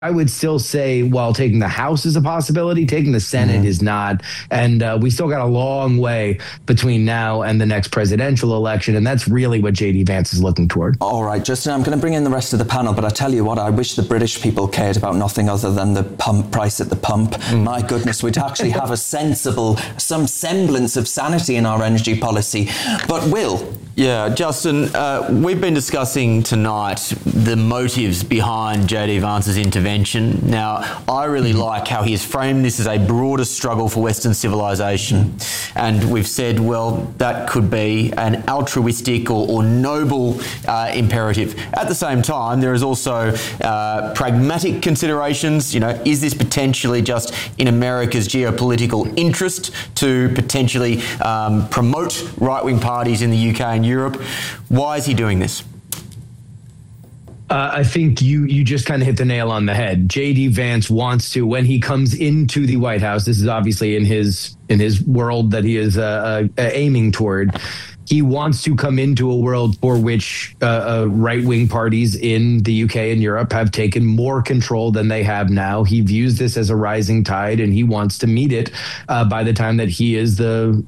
I would still say, while taking the House is a possibility, taking the Senate is not. And we still got a long way between now and the next presidential election. And that's really what J.D. Vance is looking toward. All right, Justin, I'm going to bring in the rest of the panel, but I tell you what, I wish the British people cared about nothing other than the price at the pump. My goodness, we'd actually have some semblance of sanity in our energy policy. But Will? Yeah, Justin, we've been discussing tonight the motives behind J.D. Vance's intervention. Now, I really like how he has framed this as a broader struggle for Western civilization. And we've said, well, that could be an altruistic or noble imperative. At the same time, there is also pragmatic considerations. You know, is this potentially just in America's geopolitical interest to potentially promote right-wing parties in the UK and Europe? Why is he doing this? I think you just kind of hit the nail on the head. J.D. Vance wants to, when he comes into the White House, this is obviously in his world that he is aiming toward. He wants to come into a world for which right-wing parties in the UK and Europe have taken more control than they have now. He views this as a rising tide, and he wants to meet it by the time that he is in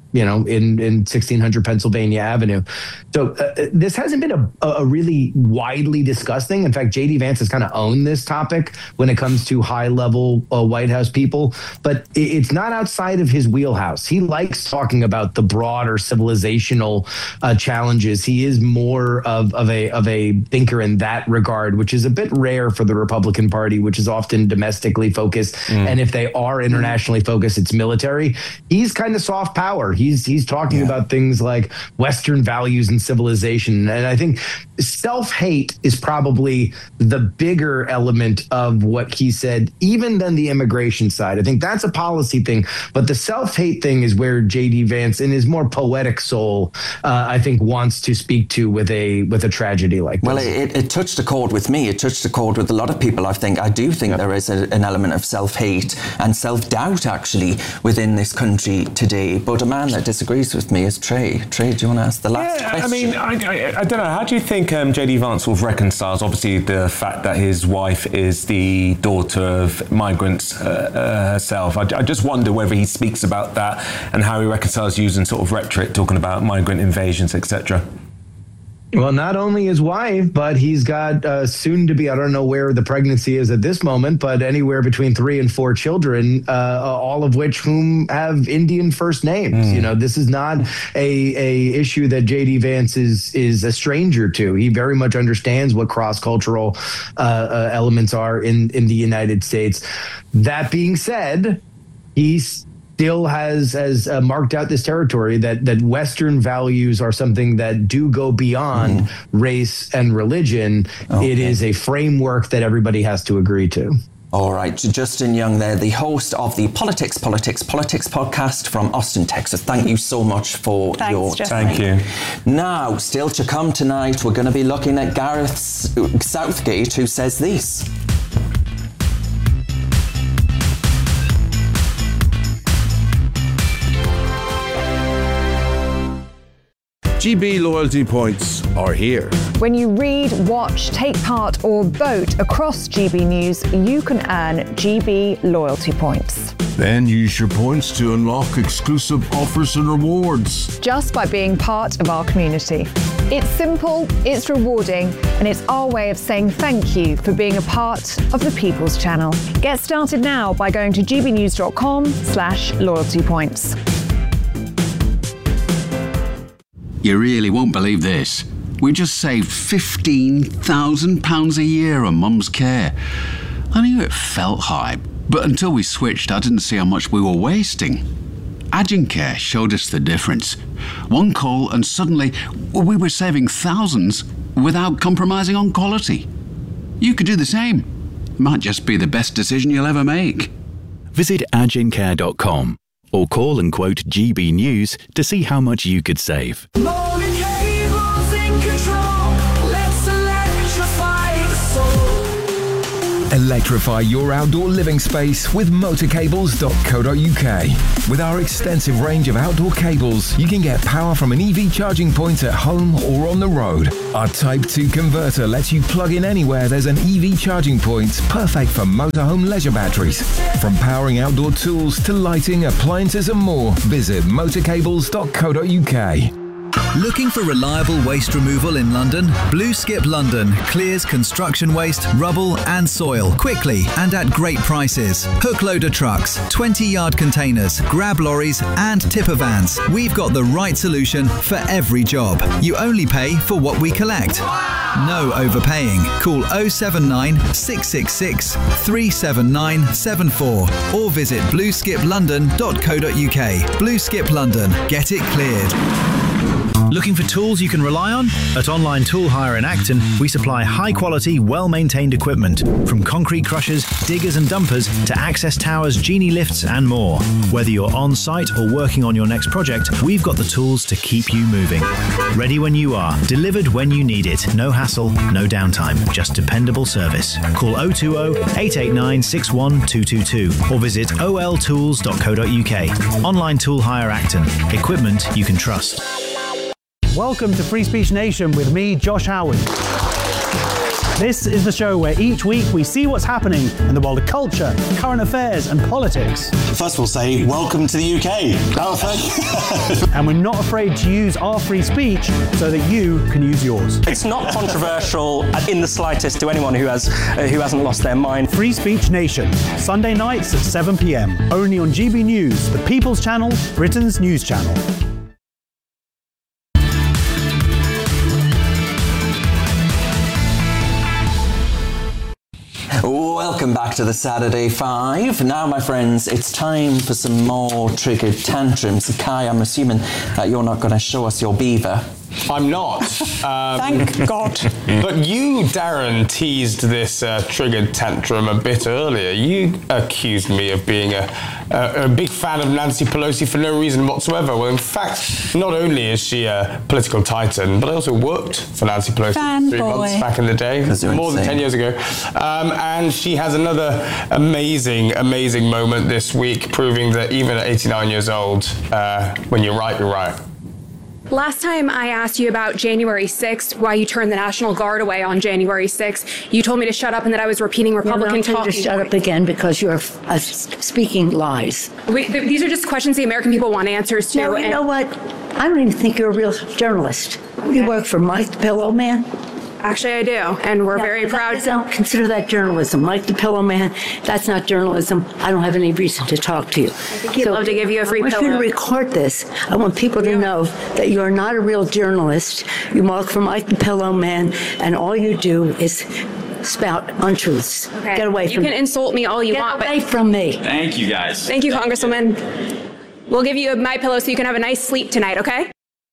1600 Pennsylvania Avenue. So this hasn't been a really widely discussed thing. In fact, J.D. Vance has kind of owned this topic when it comes to high-level White House people, but it's not outside of his wheelhouse. He likes talking about the broader civilizational challenges. He is more of a thinker in that regard, which is a bit rare for the Republican Party, which is often domestically focused. And if they are internationally focused, it's military. He's kind of soft power. He's talking about things like Western values and civilization. And I think self-hate is probably the bigger element of what he said, even than the immigration side. I think that's a policy thing. But the self-hate thing is where J.D. Vance, in his more poetic soul, I think wants to speak to with a tragedy like this. Well, it touched a chord with me. It touched a chord with a lot of people. I do think there is an element of self-hate and self-doubt, actually, within this country today. But a man that disagrees with me is Trey. Trey, do you want to ask the last question? I mean, I don't know. How do you think J.D. Vance sort of reconciles, obviously, the fact that his wife is the daughter of migrants herself? I just wonder whether he speaks about that and how he reconciles using sort of rhetoric, talking about migrant invasions, etc. Well, not only his wife, but he's got soon to be, I don't know where the pregnancy is at this moment, but anywhere between 3 and 4 children, all of whom have Indian first names. You know, this is not a issue that J.D. Vance is a stranger to. He very much understands what cross-cultural elements are in the United States. That being said, he's still has marked out this territory that Western values are something that do go beyond race and religion. Okay. It is a framework that everybody has to agree to. All right, Justin Young there, the host of the Politics podcast from Austin, Texas. Thank you so much for your time. Thank you. Now, still to come tonight, we're going to be looking at Gareth Southgate, who says this. GB loyalty points are here. When you read, watch, take part or vote across GB News, you can earn GB loyalty points. Then use your points to unlock exclusive offers and rewards. Just by being part of our community. It's simple, it's rewarding, and it's our way of saying thank you for being a part of the People's Channel. Get started now by going to gbnews.com/loyalty points. You really won't believe this. We just saved £15,000 a year on Mum's care. I knew it felt high, but until we switched, I didn't see how much we were wasting. Agencare showed us the difference. One call and suddenly we were saving thousands without compromising on quality. You could do the same. Might just be the best decision you'll ever make. Visit agencare.com or call and quote GB News to see how much you could save. Electrify your outdoor living space with motorcables.co.uk. With our extensive range of outdoor cables, you can get power from an EV charging point at home or on the road. Our Type 2 converter lets you plug in anywhere there's an EV charging point, perfect for motorhome leisure batteries. From powering outdoor tools to lighting, appliances and more, visit motorcables.co.uk. Looking for reliable waste removal in London? Blue Skip London clears construction waste, rubble and soil quickly and at great prices. Hook loader trucks, 20-yard containers, grab lorries and tipper vans. We've got the right solution for every job. You only pay for what we collect. No overpaying. Call 079 666 37974 or visit blueskiplondon.co.uk. Blue Skip London. Get it cleared. Looking for tools you can rely on? At Online Tool Hire in Acton, we supply high-quality, well-maintained equipment, from concrete crushers, diggers and dumpers to access towers, genie lifts and more. Whether you're on-site or working on your next project, we've got the tools to keep you moving. Ready when you are, delivered when you need it. No hassle, no downtime, just dependable service. Call 020-889-61222 or visit oltools.co.uk. Online Tool Hire Acton. Equipment you can trust. Welcome to Free Speech Nation with me, Josh Howard. This is the show where each week we see what's happening in the world of culture, current affairs and politics. First we'll say, welcome to the UK. And we're not afraid to use our free speech so that you can use yours. It's not controversial in the slightest to anyone who hasn't lost their mind. Free Speech Nation, Sunday nights at 7 p.m, only on GB News, the People's Channel, Britain's news channel. Welcome back to the Saturday Five. Now, my friends, it's time for some more triggered tantrums. Kai, I'm assuming that you're not going to show us your beaver. I'm not. Thank God. But you, Darren, teased this triggered tantrum a bit earlier. You accused me of being a big fan of Nancy Pelosi for no reason whatsoever. Well, in fact, not only is she a political titan, but I also worked for Nancy Pelosi for 3 months back in the day, more than 10 years ago. And she has another amazing, amazing moment this week, proving that even at 89 years old, when you're right, you're right. Last time I asked you about January 6th, why you turned the National Guard away on January 6th, you told me to shut up and that I was repeating Republican talking points. Shut up again because you're speaking lies. These are just questions the American people want answers to. No, you know what? I don't even think you're a real journalist. You work for Mike the Pillow Man. Actually, I do, and we're very proud. I don't consider that journalism. Mike the Pillow Man, that's not journalism. I don't have any reason to talk to you. I think he'd love to give you a free pillow. I want you to record this. I want people to know that you're not a real journalist. You work for Mike the Pillow Man, and all you do is spout untruths. Okay. Get away from me. You can insult me all you want, but... Get away from me. Thank you, guys. Thank you, Congresswoman. We'll give you my pillow so you can have a nice sleep tonight, okay?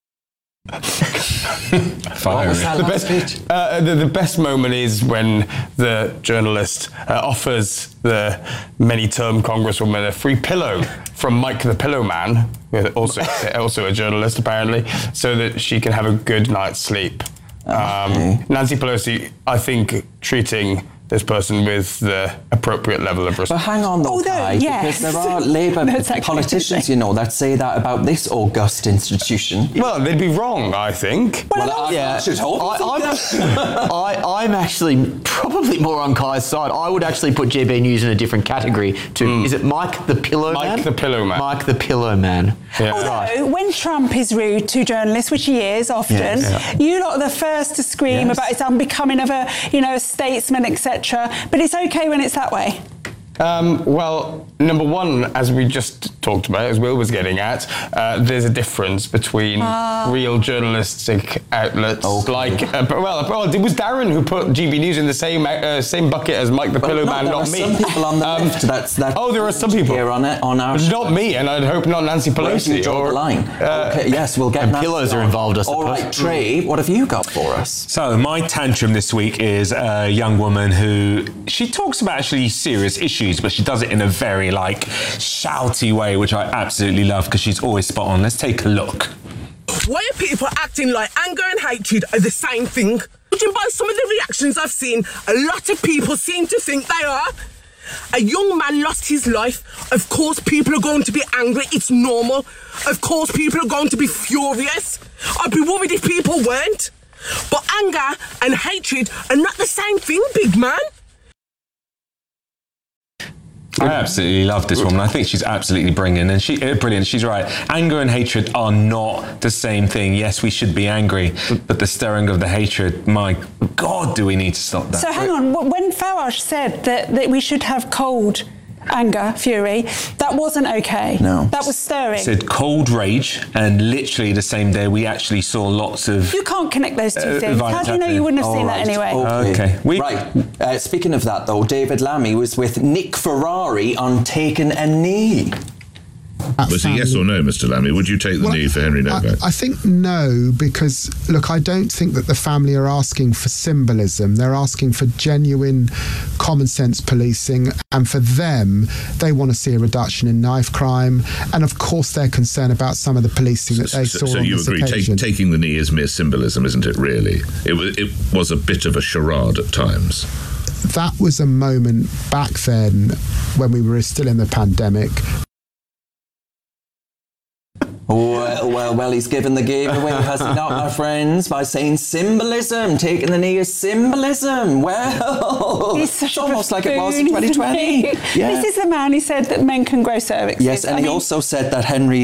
The best moment is when the journalist offers the many-term Congresswoman a free pillow from Mike the Pillow Man, also a journalist apparently, so that she can have a good night's sleep. Nancy Pelosi, I think, treating this person with the appropriate level of respect. But hang on though, Kai, because there are Labour politicians, you know, that say that about this august institution. Well, they'd be wrong, I think. I should hope. I'm actually probably more on Kai's side. I would actually put GB News in a different category to, is it Mike the Pillow Man? Mike the Pillow Man. Mike the Pillow Man. Yeah. Although, when Trump is rude to journalists, which he is often, you lot are the first to scream about his unbecoming of a statesman, etc. But it's okay when it's that way. Well, number one, as we just talked about, as Will was getting at, there's a difference between real journalistic outlets like... it was Darren who put GB News in the same bucket as Mike the Pillow Man, not me. There are some people on the left there are some people here on our show. Not me, and I'd hope not Nancy Pelosi. Draw the line. Yes, we'll get and pillows are involved, I suppose. All right, Trey, what have you got for us? So my tantrum this week is a young woman who, she talks about actually serious issues, but she does it in a very shouty way, which I absolutely love because she's always spot on. Let's take a look. Why are people acting like anger and hatred are the same thing? Judging by some of the reactions I've seen, a lot of people seem to think they are. A young man lost his life. Of course, people are going to be angry. It's normal. Of course, people are going to be furious. I'd be worried if people weren't. But anger and hatred are not the same thing, big man. I absolutely love this woman. I think she's absolutely brilliant, and brilliant. She's right. Anger and hatred are not the same thing. Yes, we should be angry, but the stirring of the hatred, my God, do we need to stop that? So hang on, when Farage said that we should have cold anger, fury, that wasn't okay. No. That was stirring. He said cold rage, and literally the same day we actually saw lots of... You can't connect those two things. How do you know you wouldn't have seen that anyway? Okay. Speaking of that, though, David Lammy was with Nick Ferrari on Taking a Knee. Was it yes or no, Mr. Lammy? Would you take the knee for Henry Novak? I think no, because, look, I don't think that the family are asking for symbolism. They're asking for genuine common sense policing, and for them, they want to see a reduction in knife crime, and of course they're concerned about some of the policing that they saw on this occasion. So you agree, taking the knee is mere symbolism, isn't it, really? It was a bit of a charade at times. That was a moment back then when we were still in the pandemic. Well, he's given the game away, has he not, my friends, by saying symbolism, taking the knee is symbolism. Well, it's almost like it was in 2020. Yeah. This is the man who said that men can grow cervixes. Yes, and he also said that Henry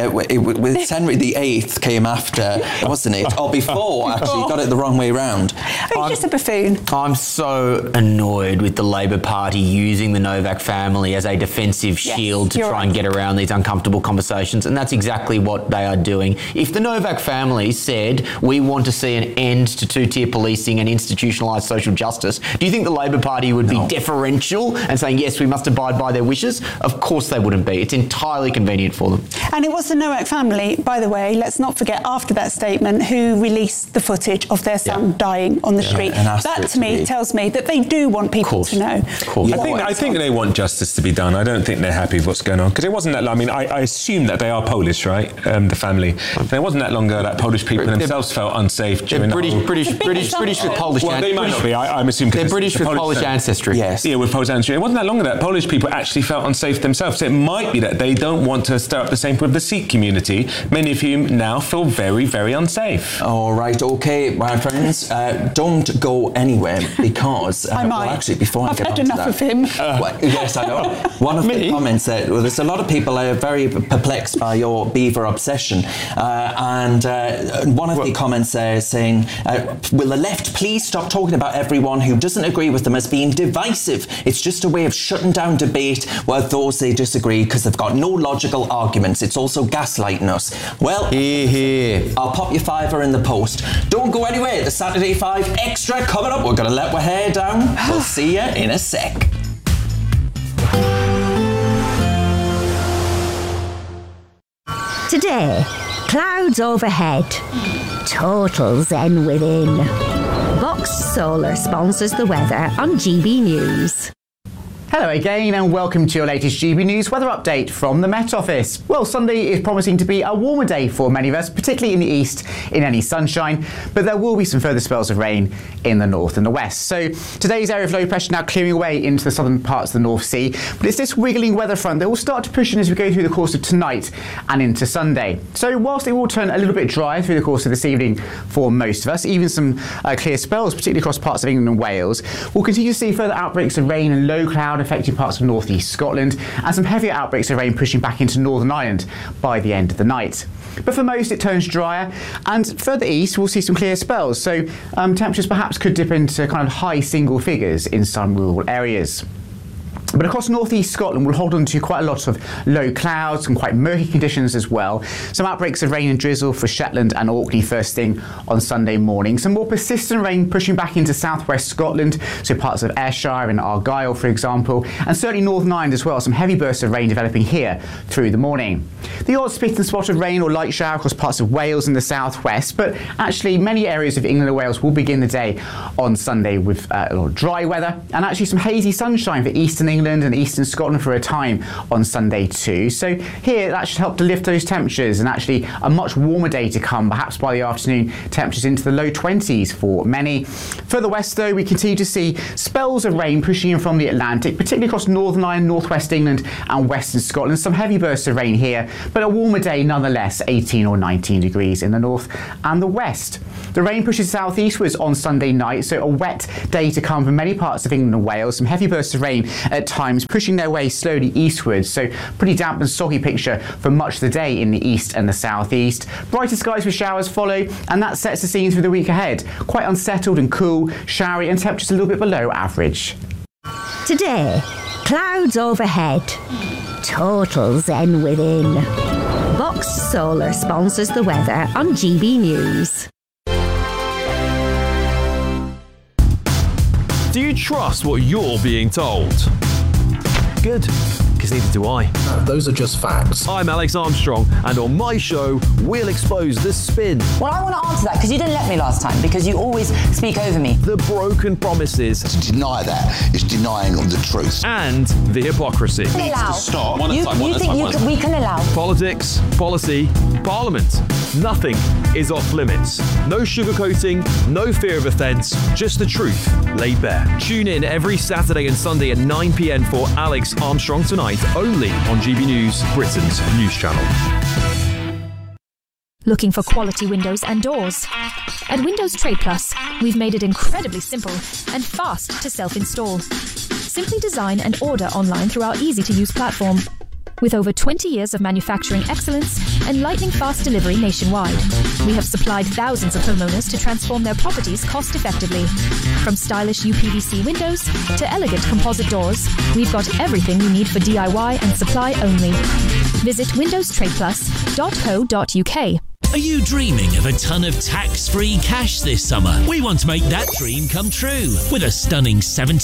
VIII came after, wasn't it? Or before, actually, got it the wrong way round. He's just a buffoon. I'm so annoyed with the Labor Party using the Novak family as a defensive shield to try and get around these uncomfortable conversations, and that's exactly what they are doing. If the Novak family said, we want to see an end to two-tier policing and institutionalised social justice, do you think the Labor Party would be deferential and saying, yes, we must abide by their wishes? Of course they wouldn't be. It's entirely convenient for them. And it was the Novak family, by the way, let's not forget, after that statement, who released the footage of their son dying on the street. That, to me, tells me that they do want people to know. I think they want justice to be done. I don't think they're happy with what's going on. Because it wasn't that long. I mean, I assume that they are Polish, right? The family. And it wasn't that long ago that Polish people themselves felt unsafe during British with Polish ancestry. They might not be. I'm assuming they're British with Polish ancestry. Yes. Yeah, with Polish ancestry. It wasn't that long ago that Polish people actually felt unsafe themselves. So it might be that they don't want to stir up the same with the Sikh community, many of whom now feel very, very unsafe. All right, okay, my friends, don't go anywhere because... I might. Well, actually, before I've I get had on to enough that, of him. Yes, I know. One of the comments said, well, there's a lot of people very perplexed by your beaver obsession. And one of the comments saying, will the left please stop talking about everyone who doesn't agree with them as being divisive? It's just a way of shutting down debate with those they disagree because they've got no logical arguments. It's also gaslighting us. Well, I'll pop your fiver in the post. Don't go anywhere. The Saturday 5 Extra coming up. We're going to let our hair down. We'll see you in a sec. Today, clouds overhead, total zen within. Boxed Solar sponsors the weather on GB News. Hello again and welcome to your latest GB News weather update from the Met Office. Well, Sunday is promising to be a warmer day for many of us, particularly in the east in any sunshine, but there will be some further spells of rain in the north and the west. So today's area of low pressure now clearing away into the southern parts of the North Sea, but it's this wiggling weather front that will start to push in as we go through the course of tonight and into Sunday. So whilst it will turn a little bit drier through the course of this evening for most of us, even some clear spells, particularly across parts of England and Wales, we'll continue to see further outbreaks of rain and low cloud affecting parts of North East Scotland and some heavier outbreaks of rain pushing back into Northern Ireland by the end of the night. But for most it turns drier, and further east we'll see some clear spells, so temperatures perhaps could dip into kind of high single figures in some rural areas. But across northeast Scotland, we'll hold on to quite a lot of low clouds and quite murky conditions as well. Some outbreaks of rain and drizzle for Shetland and Orkney first thing on Sunday morning. Some more persistent rain pushing back into southwest Scotland, so parts of Ayrshire and Argyll, for example, and certainly Northern Ireland as well. Some heavy bursts of rain developing here through the morning. The odd spit and spot of rain or light shower across parts of Wales and the southwest, but actually many areas of England and Wales will begin the day on Sunday with a lot of dry weather and actually some hazy sunshine for eastern England England and eastern Scotland for a time on Sunday too. So here, that should help to lift those temperatures, and actually a much warmer day to come, perhaps by the afternoon, temperatures into the low 20s for many. Further west though, we continue to see spells of rain pushing in from the Atlantic, particularly across Northern Ireland, northwest England and western Scotland. Some heavy bursts of rain here, but a warmer day nonetheless, 18 or 19 degrees in the north and the west. The rain pushes southeastwards on Sunday night, so a wet day to come for many parts of England and Wales. Some heavy bursts of rain at times pushing their way slowly eastwards, so pretty damp and soggy picture for much of the day in the east and the southeast. Brighter skies with showers follow, and that sets the scene through the week ahead. Quite unsettled and cool, showery, and temperatures a little bit below average. Today, clouds overhead, total zen within. Box Solar sponsors the weather on GB News. Do you trust what you're being told? Good, because neither do I. Those are just facts. I'm Alex Armstrong, and on my show, we'll expose the spin. Well, I want to answer that because you didn't let me last time, because you always speak over me. The broken promises. To deny that is denying the truth. And the hypocrisy. Allow. Stop. You think we can allow? Politics, policy, parliament. Nothing is off limits. No sugarcoating, no fear of offence, just the truth laid bare. Tune in every Saturday and Sunday at 9 p.m. for Alex Armstrong Tonight, only on GB News, Britain's news channel. Looking for quality windows and doors? At Windows Trade Plus, we've made it incredibly simple and fast to self-install. Simply design and order online through our easy-to-use platform. With over 20 years of manufacturing excellence and lightning-fast delivery nationwide, we have supplied thousands of homeowners to transform their properties cost-effectively. From stylish UPVC windows to elegant composite doors, we've got everything you need for DIY and supply only. Visit windowstradeplus.co.uk. Are you dreaming of a ton of tax-free cash this summer? We want to make that dream come true with a stunning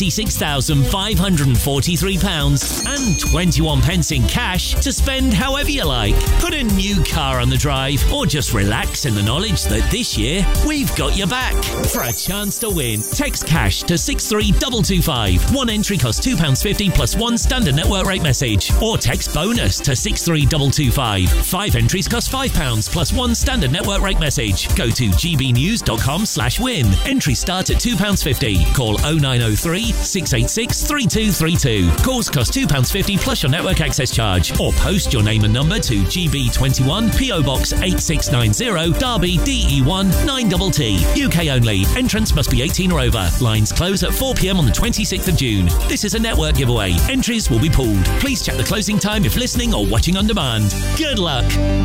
£76,543 and 21 pence in cash to spend however you like. Put a new car on the drive or just relax in the knowledge that this year we've got your back. For a chance to win, text cash to 63225. One entry costs £2.50 plus one standard network rate message. Or text bonus to 63225. 5 entries cost £5 plus one standard network rate message. Go to gbnews.com/win. Entries start at £2.50. Call 0903 686 3232. Calls cost £2.50 plus your network access charge. Or post your name and number to GB21 PO Box 8690 Derby DE1 9TT. UK only. Entrance must be 18 or over. Lines close at 4 p.m. on the 26th of June. This is a network giveaway. Entries will be pulled. Please check the closing time if listening or watching on demand. Good luck.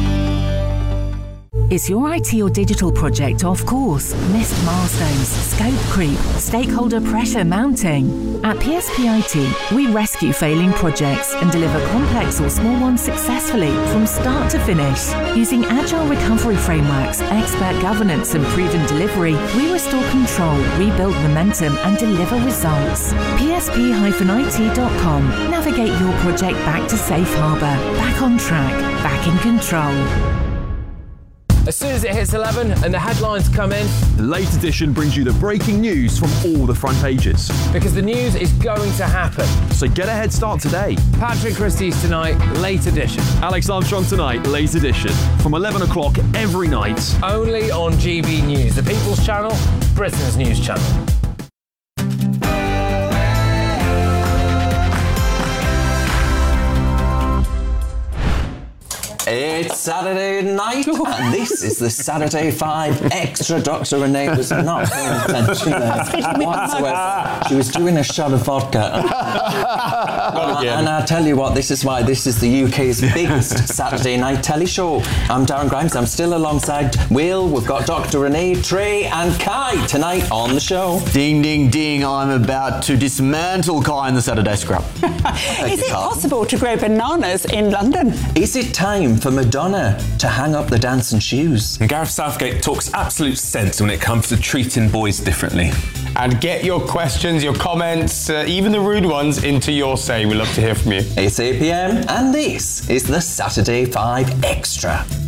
Is your IT or digital project off course? Missed milestones, scope creep, stakeholder pressure mounting? At PSP IT, we rescue failing projects and deliver complex or small ones successfully from start to finish. Using agile recovery frameworks, expert governance and proven delivery, we restore control, rebuild momentum and deliver results. PSP-IT.com. Navigate your project back to safe harbour, back on track, back in control. As soon as it hits 11 and the headlines come in, The Late Edition brings you the breaking news from all the front pages. because the news is going to happen. So get a head start today. Patrick Christie's Tonight, Late Edition. Alex Armstrong Tonight, Late Edition. From 11 o'clock every night. Only on GB News, the People's Channel, Britain's news channel. It's Saturday night, and this is the Saturday 5 Extra. Dr. Renee was not paying attention there whatsoever. She was doing a shot of vodka. And I tell you what, this is why this is the UK's biggest Saturday night telly show. I'm Darren Grimes. I'm still alongside Will. We've got Dr. Renee, Trey, and Kai tonight on the show. Ding, ding, ding. I'm about to dismantle Kai in the Saturday scrub. Is it possible to grow bananas in London? Is it time for Madonna to hang up the dancing shoes? And Gareth Southgate talks absolute sense when it comes to treating boys differently. And get your questions, your comments, even the rude ones, into Your Say. We'd love to hear from you. It's 8 p.m. and this is the Saturday 5 Extra.